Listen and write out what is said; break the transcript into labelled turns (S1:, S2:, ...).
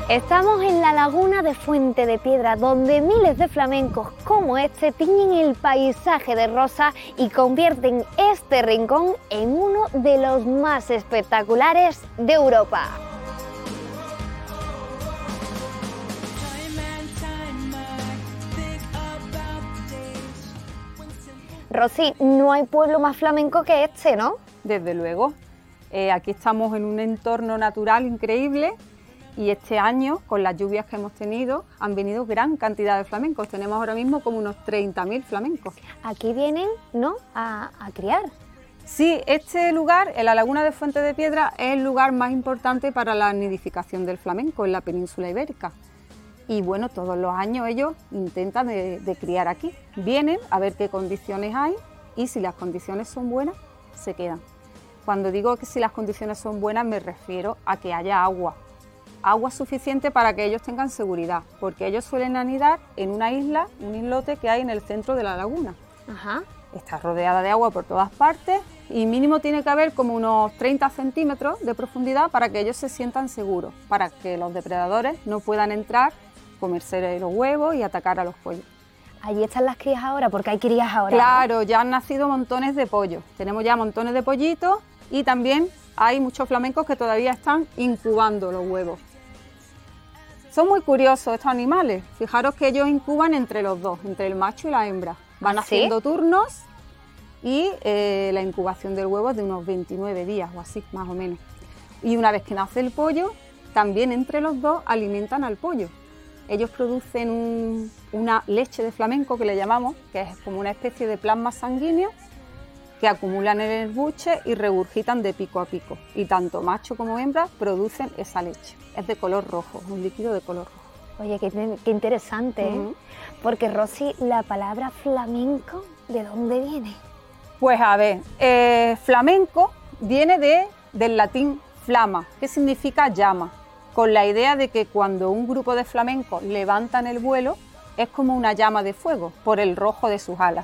S1: Estamos en la laguna de Fuente de Piedra, donde miles de flamencos como este tiñen el paisaje de rosa y convierten este rincón en uno de los más espectaculares de Europa. Rosy, no hay pueblo más flamenco que este, ¿no?
S2: Desde luego. Aquí estamos en un entorno natural increíble. Y este año, con las lluvias que hemos tenido, han venido gran cantidad de flamencos. Tenemos ahora mismo como unos 30.000 flamencos.
S1: Aquí vienen, ¿no?, a criar.
S2: Sí, este lugar, en la laguna de Fuente de Piedra, es el lugar más importante para la nidificación del flamenco en la península ibérica. Y bueno, todos los años ellos intentan de criar aquí. Vienen a ver qué condiciones hay y si las condiciones son buenas, se quedan. Cuando digo que si las condiciones son buenas, me refiero a que haya agua. Agua suficiente para que ellos tengan seguridad, porque ellos suelen anidar en una isla, un islote que hay en el centro de la laguna.
S1: Ajá.
S2: Está rodeada de agua por todas partes y mínimo tiene que haber como unos 30 centímetros de profundidad para que ellos se sientan seguros, para que los depredadores no puedan entrar, comerse los huevos y atacar a los pollos.
S1: Allí están las crías ahora, porque hay crías ahora.
S2: Claro, ¿no? Ya han nacido montones de pollos, tenemos ya montones de pollitos y también hay muchos flamencos que todavía están incubando los huevos. Son muy curiosos estos animales. Fijaros que ellos incuban entre los dos, entre el macho y la hembra. Van haciendo turnos y la incubación del huevo es de unos 29 días o así, más o menos. Y una vez que nace el pollo, también entre los dos alimentan al pollo. Ellos producen una leche de flamenco que le llamamos, que es como una especie de plasma sanguíneo que acumulan en el buche y regurgitan de pico a pico. Y tanto macho como hembra producen esa leche. Es de color rojo, un líquido de color rojo.
S1: Oye, qué interesante, ¿eh? Porque, Rosy, la palabra flamenco, ¿de dónde viene?
S2: Pues a ver, flamenco viene del latín flama, que significa llama, con la idea de que cuando un grupo de flamencos levantan el vuelo, es como una llama de fuego, por el rojo de sus alas.